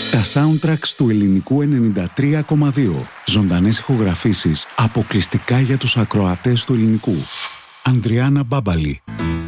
Τα soundtracks του ελληνικού 93,2. Ζωντανές ηχογραφήσεις αποκλειστικά για τους ακροατές του ελληνικού. Ανδριάννα Μπάμπαλη.